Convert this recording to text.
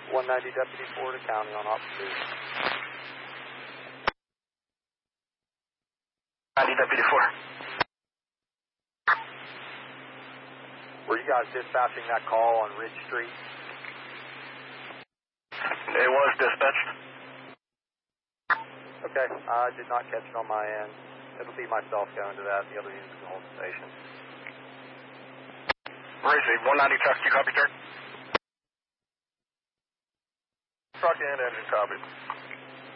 190 Deputy 4 to County on op 2. 90 Deputy 4. Were you guys dispatching that call on Ridge Street? It was dispatched. Okay, I did not catch it on my end. It'll be myself going to that. The other units can hold the station. Receive 190 truck, you copy, sir? Truck and engine, copy.